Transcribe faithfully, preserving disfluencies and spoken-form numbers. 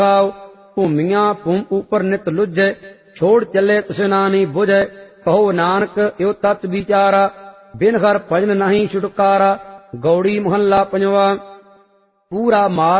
भूमियां भूम ऊपर नित लुझै, छोड़ चले तृष्णा नहीं बुझै। कहो नानक यो तत् विचारा, बिन हर भजन नहीं छुटकारा। गौड़ी मोहल्ला पंजवा। पूरा मार